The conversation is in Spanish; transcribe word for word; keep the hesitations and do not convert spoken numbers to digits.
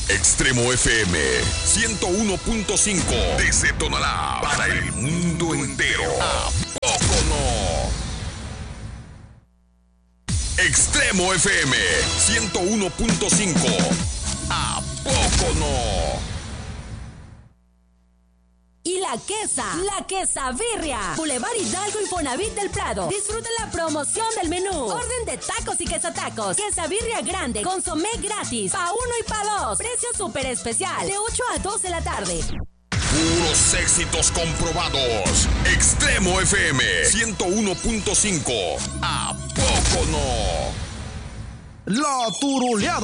Extremo F M ciento uno punto cinco desde Tonalá para el mundo entero. ¿A poco no? Extremo F M ciento uno punto cinco. ¿A poco no? Y la Quesa, la Quesabirria, Boulevard Hidalgo y Fonavit del Prado. Disfruta la promoción del menú. Orden de tacos y quesatacos. Quesabirria grande, consomé gratis, pa' uno y pa' dos. Precio súper especial, de ocho a dos de la tarde. Puros éxitos comprobados. Extremo F M ciento uno punto cinco. ¿A poco no? La Turuleada